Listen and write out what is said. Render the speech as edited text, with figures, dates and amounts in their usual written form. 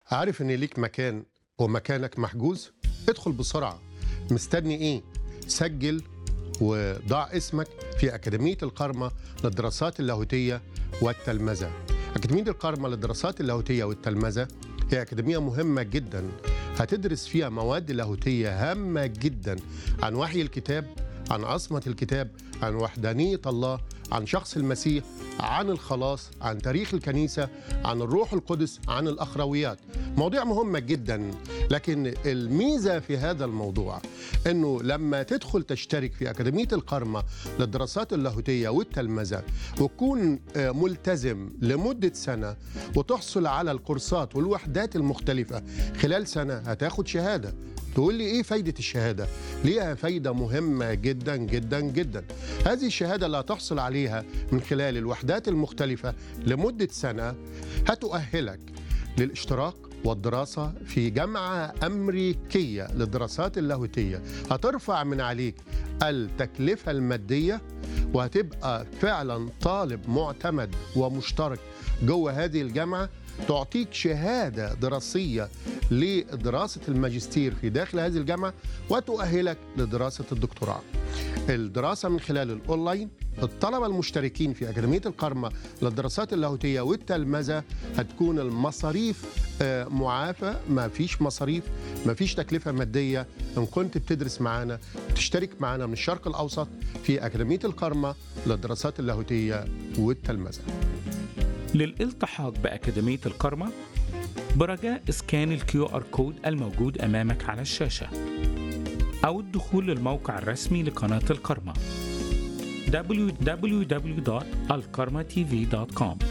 عارف ان ليك مكان ومكانك محجوز؟ ادخل بسرعة. مستني ايه؟ سجل وضع اسمك في أكاديمية القرمة للدراسات اللاهوتية والتلمذة. أكاديمية القرمة للدراسات اللاهوتية والتلمذة هي أكاديمية مهمة جدا، هتدرس فيها مواد لاهوتية هامة جدا عن وحي الكتاب، عن عظمة الكتاب، عن وحدانية الله، عن شخص المسيح، عن الخلاص، عن تاريخ الكنيسة، عن الروح القدس، عن الأخرويات. مواضيع مهمة جدا، لكن الميزة في هذا الموضوع أنه لما تدخل تشترك في أكاديمية القرمة للدراسات اللاهوتية والتلمذة وتكون ملتزم لمدة سنة وتحصل على الكورسات والوحدات المختلفة خلال سنة، هتاخد شهادة. تقول لي ايه فايدة الشهادة؟ ليها فايدة مهمة جدا جدا جدا. هذه الشهادة اللي هتحصل عليها من خلال الوحدات المختلفة لمدة سنة هتؤهلك للاشتراك والدراسة في جامعة أمريكية للدراسات اللاهوتية، هترفع من عليك التكلفة المادية وهتبقى فعلا طالب معتمد ومشترك جوه هذه الجامعة، تعطيك شهادة دراسية لدراسة الماجستير في داخل هذه الجامعة وتؤهلك لدراسة الدكتوراه. الدراسة من خلال الأونلاين، الطلبة المشتركين في أكاديمية القرمة للدراسات اللاهوتية والتلمذة هتكون المصاريف معافى، ما فيش مصاريف، ما فيش تكلفة مادية إن كنت بتدرس معانا وتشترك معانا من الشرق الأوسط في أكاديمية القرمة للدراسات اللاهوتية والتلمذة. للالتحاق بأكاديمية القرمة برجاء اسكان الQR كود الموجود أمامك على الشاشة أو الدخول للموقع الرسمي لقناة القرمة www.alkarmatv.com.